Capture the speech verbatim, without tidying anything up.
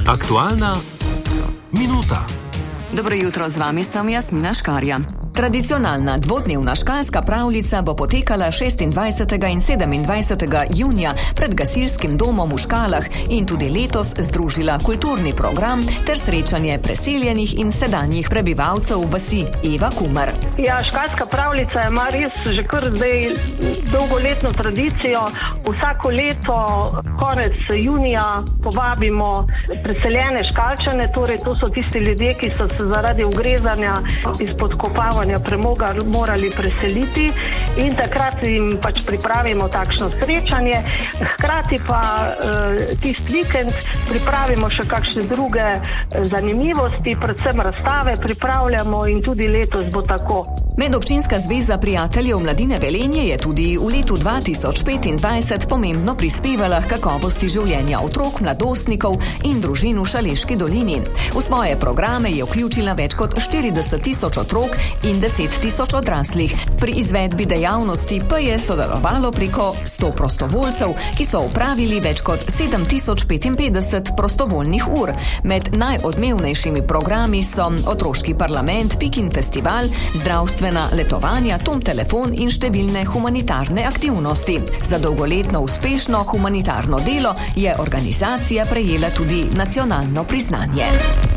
Aktualna minuta. Dobro jutro, z vami sem Jasmina Škarja. Tradicionalna dvodnevna škalska pravljica bo potekala šestindvajsetega in sedemindvajsetega junija pred gasilskim domom v Škalah in tudi letos združila kulturni program ter srečanje preseljenih in sedanjih prebivalcev vasi. Eva Kumer. Ja, škalska pravljica ima res že kar zdaj dolgoletno tradicijo. Vsako leto konec junija povabimo preseljene Škalčane, torej to so tisti ljudje, ki so se zaradi ugrezanja izpod kopavanja premoga morali preseliti in takrat jim pač pripravimo takšno srečanje. Hkrati pa eh, tist vikend pripravimo še kakšne druge zanimivosti, predvsem razstave pripravljamo in tudi letos bo tako. Medobčinska zveza prijateljev mladine Velenje je tudi v letu dva tisoč petindvajset pomembno prispevala k kakovosti življenja otrok, mladostnikov in družin v Šaleški dolini. V svoje programe je vključila več kot štirideset tisoč otrok in deset tisoč odraslih. Pri izvedbi dejavnosti pa je sodelovalo preko sto prostovoljcev, ki so opravili več kot sedem tisoč petinpetdeset prostovoljnih ur. Med najodmevnejšimi programi so otroški parlament, Pikin festival, zdravstvena letovanja, Tom telefon in številne humanitarne aktivnosti. Za dolgoletno uspešno humanitarno delo je organizacija prejela tudi nacionalno priznanje.